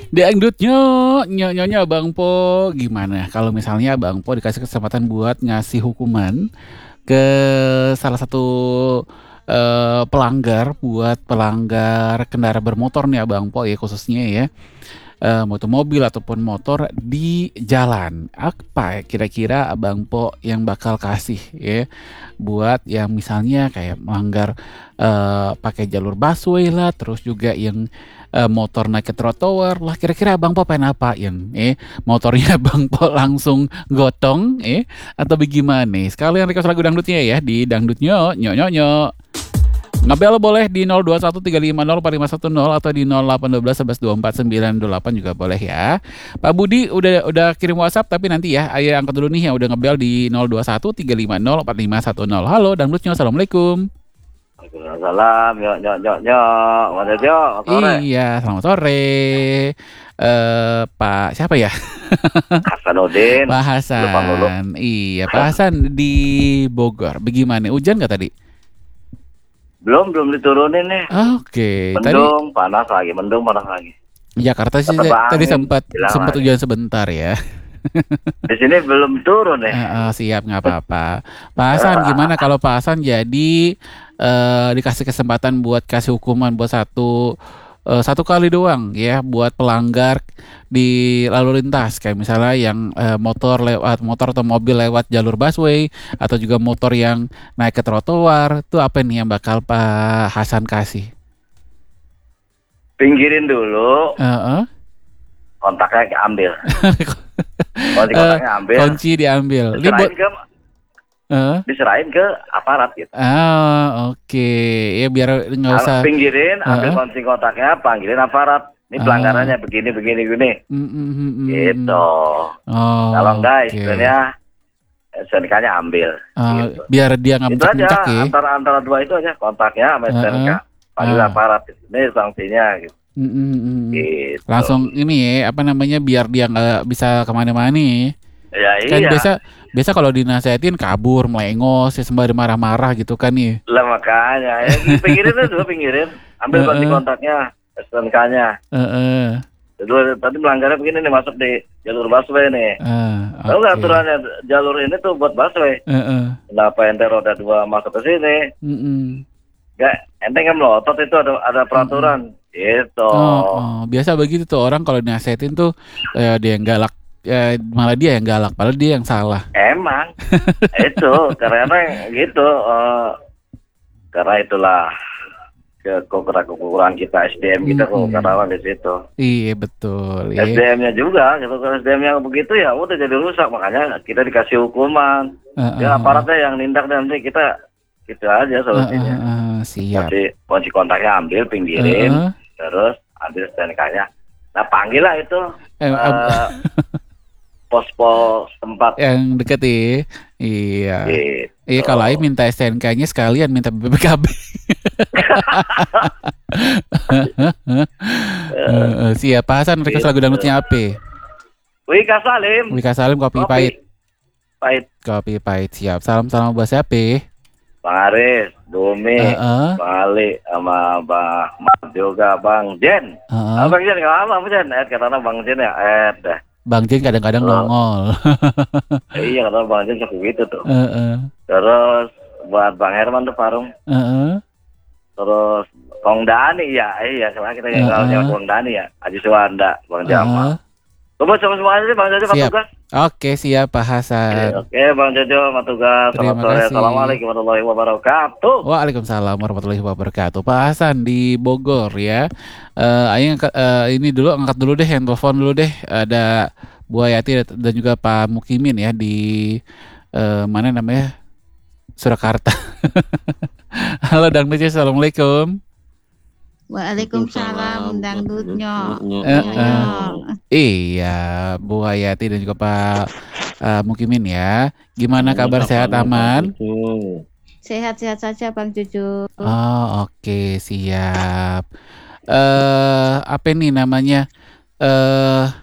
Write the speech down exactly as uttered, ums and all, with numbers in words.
Dangdutnya, nyo-nyonya Bang Po, gimana kalau misalnya Bang Po dikasih kesempatan buat ngasih hukuman ke salah satu eh, pelanggar buat pelanggar kendaraan bermotor nih Bang Po ya khususnya ya, eh, motor mobil ataupun motor di jalan. Apa kira-kira Abang Po yang bakal kasih ya buat yang misalnya kayak melanggar eh, pakai jalur busway lah, terus juga yang eh, motor naik ke trotoar lah. Kira-kira Abang Po pengen apa yang eh motornya Abang Po langsung gotong eh atau bagaimana nih? Sekalian request lagu dangdutnya ya di dangdutnya nyok nyok nyok. Ngebel boleh di nol dua satu tiga lima nol empat lima satu nol atau di nol delapan satu dua satu dua empat sembilan dua delapan juga boleh ya. Pak Budi udah udah kirim WhatsApp tapi nanti ya ayah angkat dulu nih yang udah ngebel di nol dua satu tiga lima nol empat lima satu nol. Halo dangdutnya, assalamualaikum. Waalaikumsalam, nyok nyok nyok nyok, mana nyok, sore. Iya, selamat sore. Eh Pak siapa ya? Hasanuddin, Pak lupa dulu. Hasan. Iya, Pak Hasan di Bogor. Bagaimana? Hujan nggak tadi? Belum belum diturunin nih. Oke, tadi Mendung, panas lagi, mendung panas lagi. Jakarta sih Tetap tadi angin, sempat bilang sempat lagi. hujan sebentar ya. Di sini belum turun nih. Heeh, siap nggak apa-apa. Pak Hasan gimana kalau Pak Hasan jadi eh, dikasih kesempatan buat kasih hukuman buat satu eh, satu kali doang ya buat pelanggar di lalu lintas kayak misalnya yang eh, motor lewat motor atau mobil lewat jalur busway atau juga motor yang naik ke trotoar itu apa nih yang bakal Pak Hasan kasih? Pinggirin dulu, Heeh. kontaknya ambil. Kunci Eh, kontaknya ambil, kunci diambil. Ini buat diserahin ke Heeh. diserahin ke aparat gitu. Ah, oke. Ya biar nggak Al- usah. Pinggirin, ambil Heeh. kunci kontaknya, panggilin aparat. Ini Ah. pelanggarannya begini begini begini. Mm, mm, mm, mm. Gitu. Oh, Kalau enggak, oke. istilahnya S T N K-nya ambil. Ah, Gitu. biar dia nggak Itu aja mencak-mencak ya. antara antara dua itu aja kontaknya sama S T N K. Heeh. Panggil Ah. aparat. Ini sanksinya gitu. Mm, mm, mm, mm. Gitu. Langsung ini ya, apa namanya, biar dia nggak bisa kemana-mana nih. Ya Kan iya. biasa biasa kalau dinasehatin kabur, melengos, ya sembari marah-marah gitu kan nih. Lah makanya ya pinggirin itu dulu pinggirin. Ambil kunci Heeh. kontaknya S T N K-nya. Heeh. Dulu tadi melanggarnya begini nih masuk di jalur busway nih. Ah, Tahu nggak oke. aturannya jalur ini tuh buat busway. Heeh. Kenapa ente roda dua masuk ke sini? Mm, mm. Enggak, ente kan melotot itu ada ada peraturan. Gitu. Oh, oh, biasa begitu tuh orang kalau dinasehatin tuh eh, dia yang galak, eh, malah dia yang galak, padahal dia yang salah. Emang itu karena gitu eh, karena itulah kekurangan kita S D M kita kok Mm-mm. karena di situ. Iya betul. Iya. S D M-nya juga gitu kan S D M yang begitu ya udah jadi rusak makanya kita dikasih hukuman. Heeh. Ya aparatnya yang nindak nanti kita gitu aja Heeh, solusinya. heeh, siap. Kunci kunci kontaknya ambil pinggirin Heeh. terus ambil S T N K-nya. Nah panggil lah itu Eh, ab- eh, pos-pos tempat. yang deket ya. Iya. Gitu. Iya kalau Aing minta S T N K-nya sekalian minta B P K B. Heeh, siap. Pak Hasan request lagu dangdutnya apa? Wika Salim. Wika Salim kopi Kopi. pahit. Pahit. Kopi pahit siap. Salam-salam buat siapa? Bang Aris, Dumi, Heeh. Bang Ali, sama Bang Mat juga Bang Jen. Heeh. Ah, Bang Jen nggak lama Bang Jen. Eh katanya Bang Jen ya. Eh dah. Bang Jen kadang-kadang Oh. nongol. Eh, iya katanya Bang Jen suka gitu tuh. Heeh. Terus buat Bang Herman tuh Parung. Heeh. Terus Kong Dani ya. Iya karena kita Heeh. yang Kong Dani ya. Haji Suwanda, Bang Heeh. Jamal. Coba sama semuanya sih Bang Jojo Pak Siap. Tugas. Oke, siap Pak Hasan. Oke Bang Jojo Pak Tugas. Terima Selamat sore. kasih. Assalamualaikum warahmatullahi wabarakatuh. Waalaikumsalam warahmatullahi wabarakatuh. Pak Hasan di Bogor ya. Eh, Aing angkat- eh, ini dulu angkat dulu deh, yang telepon dulu deh. Ada Bu Hayati dan juga Pak Mukimin ya di eh, mana namanya? Surakarta. Halo Dangdutnya, assalamualaikum. Waalaikumsalam dangdutnya. Eh, Nyonya. eh. Iya, Bu Hayati dan juga Pak eh, Mukimin ya. Gimana kabar, sehat aman? Sehat-sehat saja Bang Cucu. Oh, oke, siap. Eh, apa nih namanya? Eh,